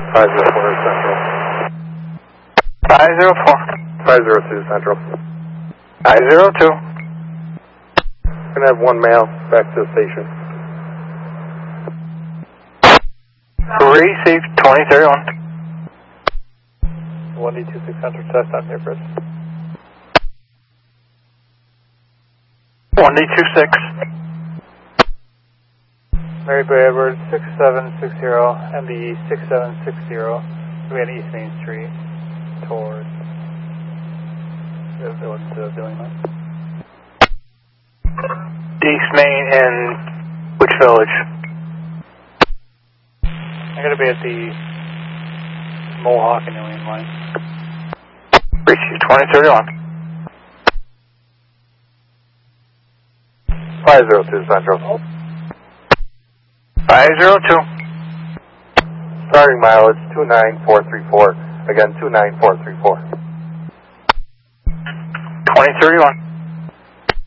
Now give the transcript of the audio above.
504 Central. 504. 502 Central. 502. Gonna have one male back to the station. Received 2031. 1D26 Central, test on here, Chris. 1D26. Mary Bay Edward 6760, MBE 6760. We had East Main Street towards the building line. East Main and which village? I'm going to be at the Mohawk and Alien line. Received 2031. 502 Central. 502. Starting mileage 29434. Again, 29434. 2031.